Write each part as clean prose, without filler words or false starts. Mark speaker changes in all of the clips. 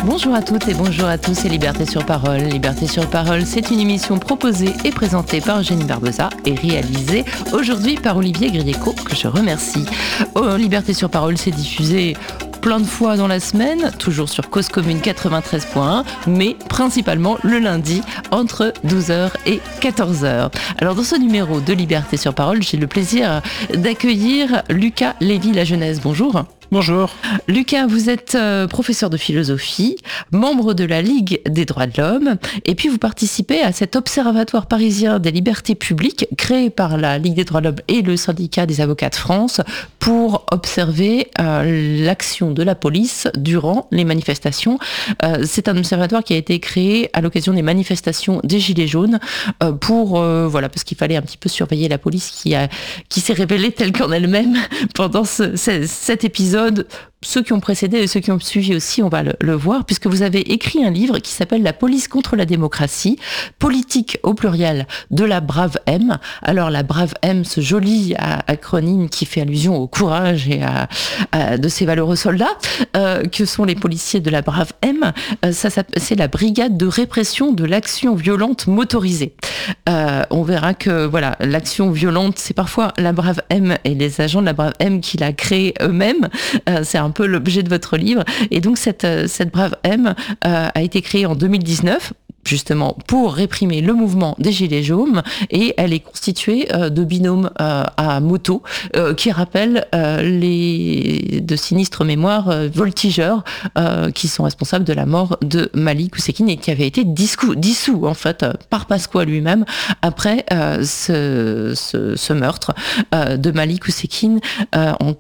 Speaker 1: Bonjour à toutes et bonjour à tous, c'est Liberté sur Parole. Liberté sur Parole, c'est une émission proposée et présentée par Eugénie Barbosa et réalisée aujourd'hui par Olivier Grieco, que je remercie. Liberté sur Parole, c'est diffusé plein de fois dans la semaine, toujours sur Cause Commune 93.1, mais principalement le lundi entre 12h et 14h. Alors dans ce numéro de Liberté sur Parole, j'ai le plaisir d'accueillir Lucas Lévy-Lajeunesse. Bonjour.
Speaker 2: Bonjour.
Speaker 1: Lucas, vous êtes professeur de philosophie, membre de la Ligue des droits de l'homme, et puis vous participez à cet observatoire parisien des libertés publiques créé par la Ligue des droits de l'homme et le syndicat des avocats de France pour observer l'action de la police durant les manifestations. C'est un observatoire qui a été créé à l'occasion des manifestations des Gilets jaunes parce qu'il fallait un petit peu surveiller la police qui s'est révélée telle qu'en elle-même pendant cet épisode. Ceux qui ont précédé et ceux qui ont suivi aussi, on va le voir, puisque vous avez écrit un livre qui s'appelle « La police contre la démocratie, politique au pluriel de la Brave M ». Alors la Brave M, ce joli acronyme qui fait allusion au courage et de ces valeureux soldats, que sont les policiers de la Brave M, c'est la brigade de répression de l'action violente motorisée. On verra que voilà, l'action violente, c'est parfois la Brave M et les agents de la Brave M qui la créent eux-mêmes. C'est un peu l'objet de votre livre. Et donc cette Brave M a été créée en 2019 justement pour réprimer le mouvement des Gilets jaunes, et elle est constituée de binômes à moto qui rappellent de sinistres mémoires voltigeurs qui sont responsables de la mort de Malik Oussekine et qui avait été dissous en fait par Pasqua lui-même après ce meurtre de Malik Oussekine en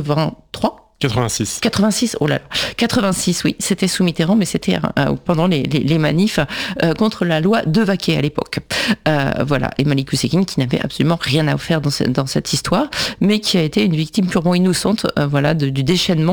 Speaker 1: 86, oh là là. 86, oui, c'était sous Mitterrand, mais c'était pendant les manifs contre la loi Devaquet à l'époque. Et Malik Oussekine qui n'avait absolument rien à faire dans cette histoire, mais qui a été une victime purement innocente du déchaînement